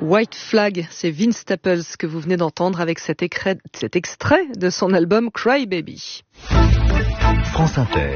White Flag, c'est Vince Staples que vous venez d'entendre avec cet extrait de son album Cry Baby. France Inter.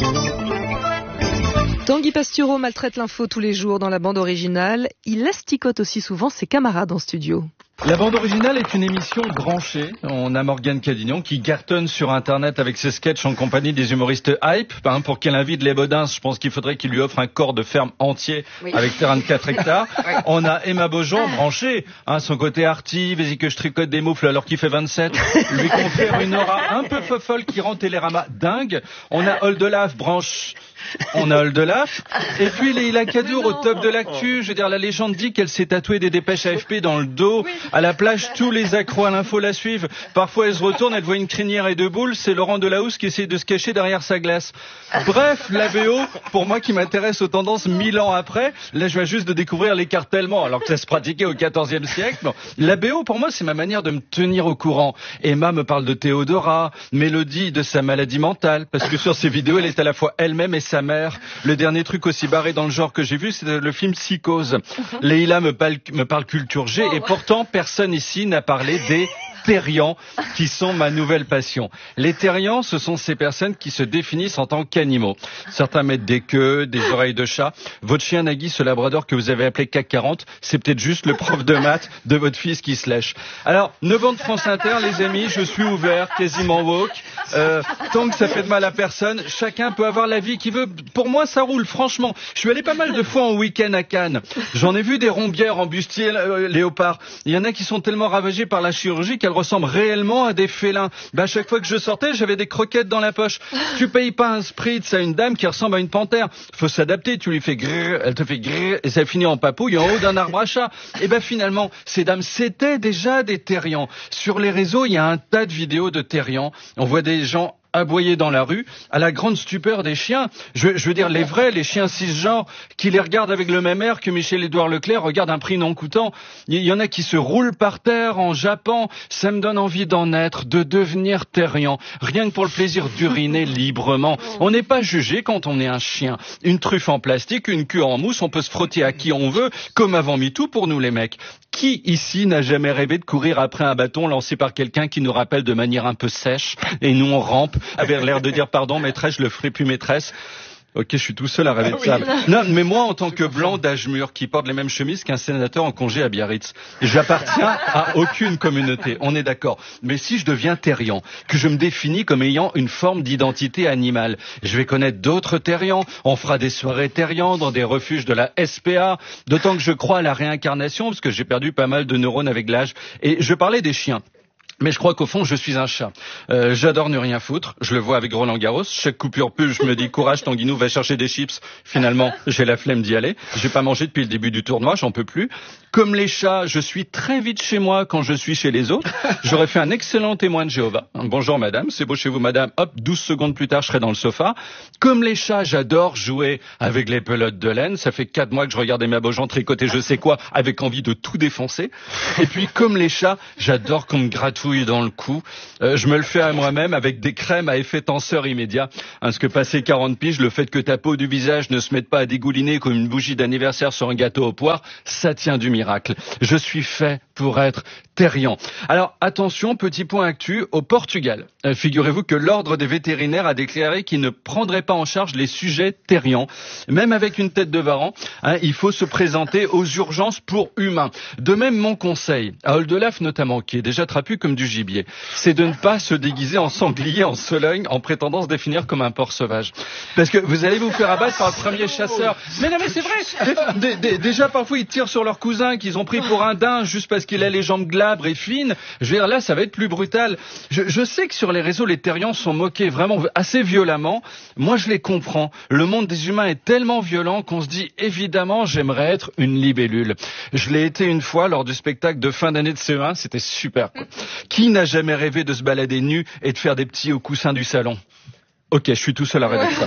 Tanguy Pastureau maltraite l'info tous les jours dans la bande originale. Il asticote aussi souvent ses camarades en studio. La bande originale est une émission branchée. On a Morgane Cadignan qui cartonne sur Internet avec ses sketchs en compagnie des humoristes hype. Pour qu'elle invite les Baudins, je pense qu'il faudrait qu'il lui offre un corps de ferme entier avec terrain de 4 hectares. On a Emma Beaujean branchée. Son côté arty, vas-y que je tricote des moufles alors qu'il fait 27. Lui confère une aura un peu fofolle qui rend Télérama dingue. On a Oldelaf branche. On a Oldelaf. Et puis Leïla Kadour au top de l'actu. Je veux dire, la légende dit qu'elle s'est tatouée des dépêches AFP dans le dos. À la plage, tous les accros à l'info la suivent. Parfois, elle se retourne, elle voit une crinière et deux boules. C'est Laurent Delahousse qui essaie de se cacher derrière sa glace. Bref, la BO, pour moi qui m'intéresse aux tendances 1000 ans après, là, je viens juste de découvrir l'écartèlement, alors que ça se pratiquait au XIVe siècle. Bon, la BO, pour moi, c'est ma manière de me tenir au courant. Emma me parle de Théodora, Mélodie de sa maladie mentale, parce que sur ses vidéos, elle est à la fois elle-même et sa mère. Le dernier truc aussi barré dans le genre que j'ai vu, c'est le film Psychose. Leïla me parle culture G, et pourtant, personne ici n'a parlé des terriens, qui sont ma nouvelle passion. Les terriens, ce sont ces personnes qui se définissent en tant qu'animaux. Certains mettent des queues, des oreilles de chat. Votre chien Nagui, ce labrador que vous avez appelé CAC 40, c'est peut-être juste le prof de maths de votre fils qui se lèche. Alors, 9 ans de France Inter, les amis, je suis ouvert, quasiment woke. Tant que ça fait de mal à personne, chacun peut avoir la vie qu'il veut. Pour moi, ça roule, franchement. Je suis allé pas mal de fois en week-end à Cannes. J'en ai vu des rombières en bustier léopard. Il y en a qui sont tellement ravagées par la chirurgie qu'elles ressemblent réellement à des félins. À chaque fois que je sortais, j'avais des croquettes dans la poche. Tu payes pas un spritz à une dame qui ressemble à une panthère. Faut s'adapter, tu lui fais grrr, elle te fait grrr, et ça finit en papouille en haut d'un arbre à chat. Et finalement, ces dames, c'était déjà des terriens. Sur les réseaux, il y a un tas de vidéos de terriens. On voit des gens aboyer dans la rue, à la grande stupeur des chiens. Je veux dire, les vrais, les chiens cisgenres, qui les regardent avec le même air que Michel-Édouard Leclerc regarde un prix non coûtant. Il y en a qui se roulent par terre en jappant. Ça me donne envie d'en être, de devenir terrien. Rien que pour le plaisir d'uriner librement. On n'est pas jugé quand on est un chien. Une truffe en plastique, une queue en mousse, on peut se frotter à qui on veut, comme avant MeToo pour nous les mecs. Qui ici n'a jamais rêvé de courir après un bâton lancé par quelqu'un qui nous rappelle de manière un peu sèche, et nous on rampe avec l'air de dire pardon maîtresse, je le ferai plus maîtresse. Ok, je suis tout seul à rêver de ça. Non, mais moi, en tant que blanc d'âge mûr, qui porte les mêmes chemises qu'un sénateur en congé à Biarritz, j'appartiens à aucune communauté, on est d'accord. Mais si je deviens terrien, que je me définis comme ayant une forme d'identité animale, je vais connaître d'autres terriens, on fera des soirées terriens dans des refuges de la SPA, d'autant que je crois à la réincarnation, parce que j'ai perdu pas mal de neurones avec l'âge. Et je parlais des chiens. Mais je crois qu'au fond, je suis un chat. J'adore ne rien foutre. Je le vois avec Roland Garros. Chaque coupure pub, je me dis, courage Tanguinou, va chercher des chips. Finalement, j'ai la flemme d'y aller. J'ai pas mangé depuis le début du tournoi, j'en peux plus. Comme les chats, je suis très vite chez moi quand je suis chez les autres. J'aurais fait un excellent témoin de Jéhovah. Bonjour madame, c'est beau chez vous madame. Hop, 12 secondes plus tard, je serai dans le sofa. Comme les chats, j'adore jouer avec les pelotes de laine. Ça fait 4 mois que je regardais ma Beaujean tricoter je sais quoi, avec envie de tout défoncer. Et puis, comme les chats, j'adore qu'on me gratouille dans le cou. Je me le fais à moi-même avec des crèmes à effet tenseur immédiat. Parce que passé 40 piges, le fait que ta peau du visage ne se mette pas à dégouliner comme une bougie d'anniversaire sur un gâteau aux poires, ça tient du miracle. Je suis fait pour être terrien. Alors attention, petit point actu, au Portugal. Figurez-vous que l'ordre des vétérinaires a déclaré qu'il ne prendrait pas en charge les sujets terriens. Même avec une tête de varan, il faut se présenter aux urgences pour humains. De même, mon conseil, à Oldelaf notamment, qui est déjà trapu comme du gibier, c'est de ne pas se déguiser en sanglier, en Sologne, en prétendant se définir comme un porc sauvage. Parce que vous allez vous faire abattre par le premier chasseur. Mais non, mais c'est vrai. Déjà, parfois, ils tirent sur leur cousin qu'ils ont pris pour un daim juste parce qu'il a les jambes glabres et fines. Je veux dire, là, ça va être plus brutal. Je sais que sur les réseaux, les terriens sont moqués vraiment assez violemment. Moi, je les comprends. Le monde des humains est tellement violent qu'on se dit, évidemment, j'aimerais être une libellule. Je l'ai été une fois lors du spectacle de fin d'année de CE1. C'était super, quoi. Qui n'a jamais rêvé de se balader nu et de faire des petits au coussin du salon? Ok, je suis tout seul à rêver de ça.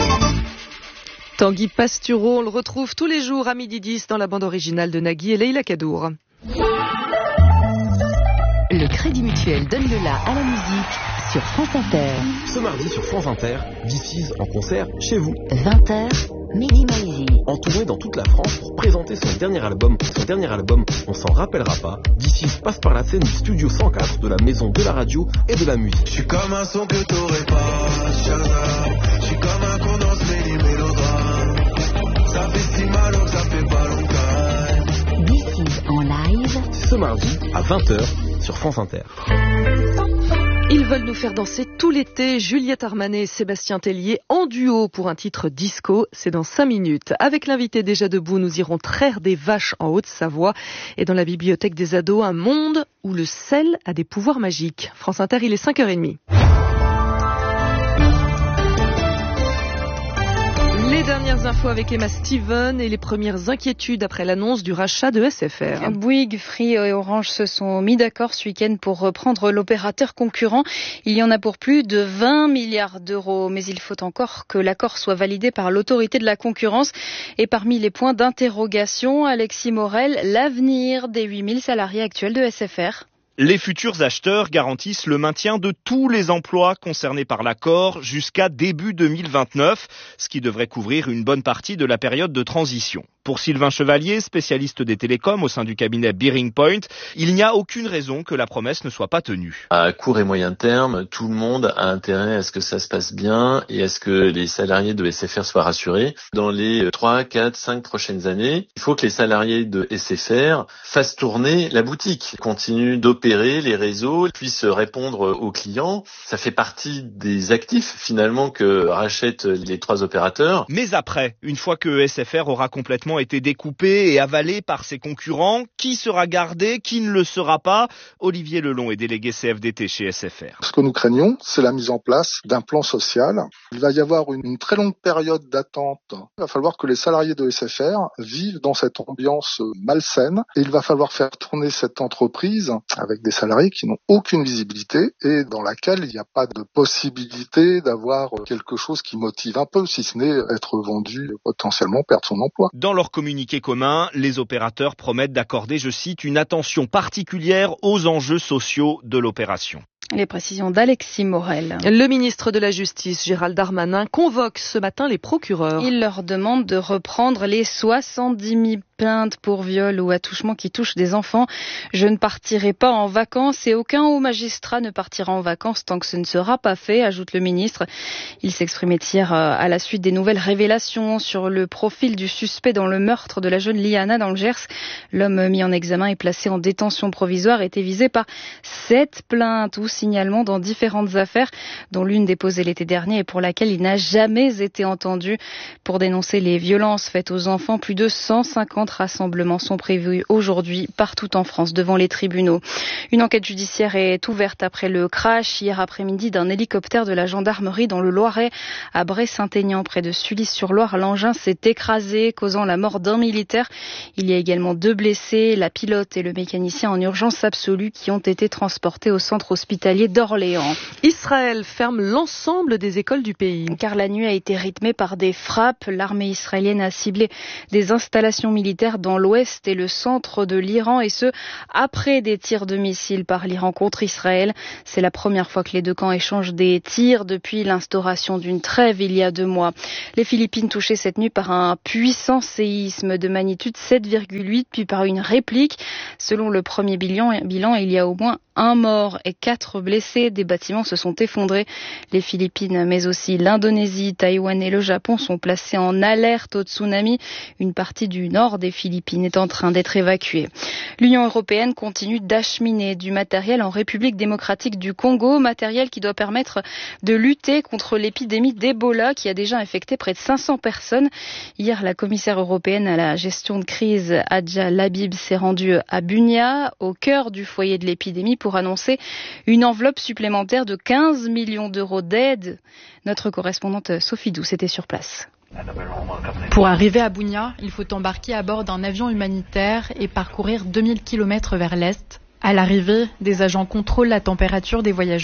Tanguy Pastureau, on le retrouve tous les jours à 12h10 dans la bande originale de Nagui et Leïla Kadour. Le Crédit Mutuel donne le la à la musique sur France Inter. Ce mardi sur France Inter, DC's en concert chez vous. 20h. Mehdi Maizi. En tournée dans toute la France pour présenter son dernier album, on s'en rappellera pas. D'ici passe par la scène du Studio 104 de la maison de la radio et de la musique. Je suis comme un son que t'aurais pas, je suis comme un con dans ce mélodrame. Ça fait si mal donc ça fait pas longtemps. This is en live. Ce mardi à 20h sur France Inter. Ils veulent nous faire danser tout l'été. Juliette Armanet et Sébastien Tellier en duo pour un titre disco. C'est dans 5 minutes. Avec l'invité déjà debout, nous irons traire des vaches en Haute-Savoie. Et dans la bibliothèque des ados, un monde où le sel a des pouvoirs magiques. France Inter, il est 5h30. Les dernières infos avec Emma Steven et les premières inquiétudes après l'annonce du rachat de SFR. Bouygues, Free et Orange se sont mis d'accord ce week-end pour reprendre l'opérateur concurrent. Il y en a pour plus de 20 milliards d'euros. Mais il faut encore que l'accord soit validé par l'autorité de la concurrence. Et parmi les points d'interrogation, Alexis Morel, l'avenir des 8000 salariés actuels de SFR. Les futurs acheteurs garantissent le maintien de tous les emplois concernés par l'accord jusqu'à début 2029, ce qui devrait couvrir une bonne partie de la période de transition. Pour Sylvain Chevalier, spécialiste des télécoms au sein du cabinet Bearing Point, il n'y a aucune raison que la promesse ne soit pas tenue. À court et moyen terme, tout le monde a intérêt à ce que ça se passe bien et à ce que les salariés de SFR soient rassurés. Dans les 3, 4, 5 prochaines années, il faut que les salariés de SFR fassent tourner la boutique, continuent d'opérer les réseaux, puissent répondre aux clients. Ça fait partie des actifs finalement que rachètent les 3 opérateurs. Mais après, une fois que SFR aura complètement été découpé et avalé par ses concurrents, qui sera gardé, qui ne le sera pas? Olivier Lelon est délégué CFDT chez SFR. Ce que nous craignons, c'est la mise en place d'un plan social. Il va y avoir une très longue période d'attente. Il va falloir que les salariés de SFR vivent dans cette ambiance malsaine et il va falloir faire tourner cette entreprise avec des salariés qui n'ont aucune visibilité et dans laquelle il n'y a pas de possibilité d'avoir quelque chose qui motive un peu, si ce n'est être vendu, potentiellement perdre son emploi. Dans leur communiqué commun, les opérateurs promettent d'accorder, je cite, une attention particulière aux enjeux sociaux de l'opération. Les précisions d'Alexis Morel. Le ministre de la Justice, Gérald Darmanin, convoque ce matin les procureurs. Il leur demande de reprendre les 70 000 plaintes pour viol ou attouchement qui touchent des enfants. Je ne partirai pas en vacances et aucun haut magistrat ne partira en vacances tant que ce ne sera pas fait, ajoute le ministre. Il s'exprimait hier à la suite des nouvelles révélations sur le profil du suspect dans le meurtre de la jeune Liana dans le Gers. L'homme mis en examen et placé en détention provisoire était visé par 7 plaintes ou signalements dans différentes affaires, dont l'une déposée l'été dernier et pour laquelle il n'a jamais été entendu. Pour dénoncer les violences faites aux enfants, plus de 150 rassemblements sont prévus aujourd'hui partout en France devant les tribunaux. Une enquête judiciaire est ouverte après le crash hier après-midi d'un hélicoptère de la gendarmerie dans le Loiret à Bray-Saint-Aignan près de Sully-sur-Loire. L'engin s'est écrasé, causant la mort d'un militaire. Il y a également 2 blessés, la pilote et le mécanicien en urgence absolue qui ont été transportés au centre hospitalier d'Orléans. Israël ferme l'ensemble des écoles du pays. Car la nuit a été rythmée par des frappes. L'armée israélienne a ciblé des installations militaires dans l'ouest et le centre de l'Iran et ce, après des tirs de missiles par l'Iran contre Israël. C'est la première fois que les deux camps échangent des tirs depuis l'instauration d'une trêve il y a 2 mois. Les Philippines touchées cette nuit par un puissant séisme de magnitude 7,8 puis par une réplique. Selon le premier bilan, il y a au moins 1 mort et 4 blessés. Des bâtiments se sont effondrés. Les Philippines, mais aussi l'Indonésie, Taïwan et le Japon sont placés en alerte au tsunami. Une partie du nord des Philippines est en train d'être évacuée. L'Union européenne continue d'acheminer du matériel en République démocratique du Congo, matériel qui doit permettre de lutter contre l'épidémie d'Ebola qui a déjà infecté près de 500 personnes. Hier, la commissaire européenne à la gestion de crise, Adja Labib, s'est rendue à Bunia, au cœur du foyer de l'épidémie, pour annoncer une enveloppe supplémentaire de 15 millions d'euros d'aide. Notre correspondante Sophie Douce était sur place. Pour arriver à Bunia, il faut embarquer à bord d'un avion humanitaire et parcourir 2000 km vers l'est. À l'arrivée, des agents contrôlent la température des voyageurs.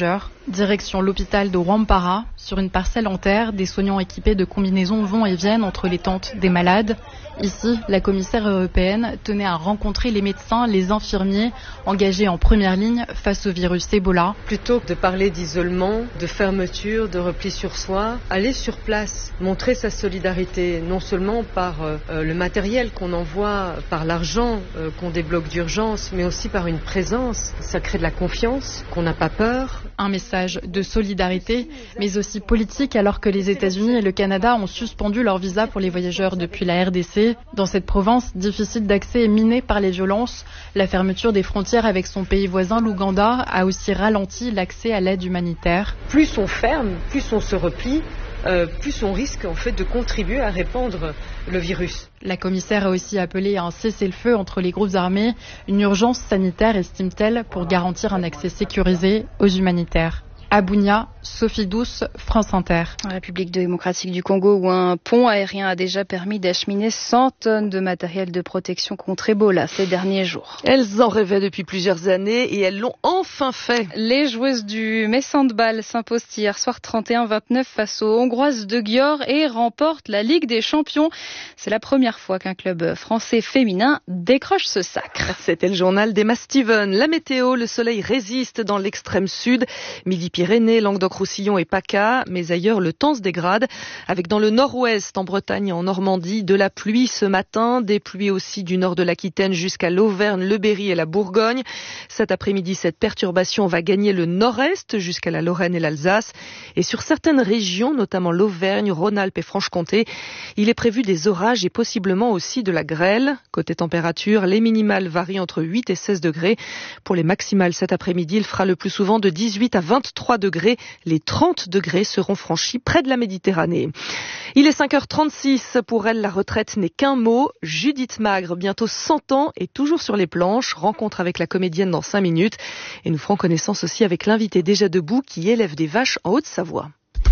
Direction l'hôpital de Wampara. Sur une parcelle en terre, des soignants équipés de combinaisons vont et viennent entre les tentes des malades. Ici, la commissaire européenne tenait à rencontrer les médecins, les infirmiers engagés en première ligne face au virus Ebola. Plutôt que de parler d'isolement, de fermeture, de repli sur soi, aller sur place, montrer sa solidarité, non seulement par le matériel qu'on envoie, par l'argent qu'on débloque d'urgence, mais aussi par une présence. Ça crée de la confiance, qu'on n'a pas peur. Un message de solidarité, mais aussi politique, alors que les États-Unis et le Canada ont suspendu leur visa pour les voyageurs depuis la RDC. Dans cette province difficile d'accès et minée par les violences, la fermeture des frontières avec son pays voisin, l'Ouganda, a aussi ralenti l'accès à l'aide humanitaire. Plus on ferme, plus on se replie, plus on risque en fait de contribuer à répandre le virus. La commissaire a aussi appelé à un cessez-le-feu entre les groupes armés, une urgence sanitaire, estime-t-elle, pour garantir un accès sécurisé aux humanitaires. À Bunia, Sophie Douce, France Inter. En République démocratique du Congo, où un pont aérien a déjà permis d'acheminer 100 tonnes de matériel de protection contre Ebola ces derniers jours. Elles en rêvaient depuis plusieurs années et elles l'ont enfin fait. Les joueuses du Metz Handball s'imposent hier soir 31-29 face aux Hongroises de Győr et remportent la Ligue des Champions. C'est la première fois qu'un club français féminin décroche ce sacre. C'était le journal d'Emma Steven. La météo, le soleil résiste dans l'extrême sud. Midi-Pyrénées, Languedoc-Roussillon et PACA, mais ailleurs le temps se dégrade, avec dans le nord-ouest, en Bretagne et en Normandie, de la pluie ce matin, des pluies aussi du nord de l'Aquitaine jusqu'à l'Auvergne, le Berry et la Bourgogne. Cet après-midi, cette perturbation va gagner le nord-est jusqu'à la Lorraine et l'Alsace. Et sur certaines régions, notamment l'Auvergne, Rhône-Alpes et Franche-Comté, il est prévu des orages et possiblement aussi de la grêle. Côté température, les minimales varient entre 8 et 16 degrés. Pour les maximales cet après-midi, il fera le plus souvent de 18 à 23 degrés. Les 30 degrés seront franchis près de la Méditerranée. Il est 5h36. Pour elle, la retraite n'est qu'un mot. Judith Magre, bientôt 100 ans et toujours sur les planches. Rencontre avec la comédienne dans 5 minutes. Et nous ferons connaissance aussi avec l'invité déjà debout qui élève des vaches en Haute-Savoie.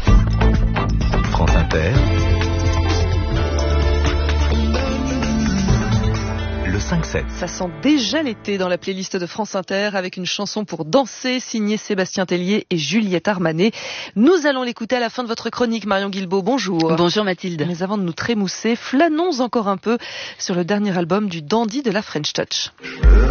France Inter. Le 5-7. Ça sent déjà l'été dans la playlist de France Inter avec une chanson pour danser signée Sébastien Tellier et Juliette Armanet. Nous allons l'écouter à la fin de votre chronique. Marion Guilbault, bonjour. Bonjour Mathilde. Mais avant de nous trémousser, flânons encore un peu sur le dernier album du dandy de la French Touch.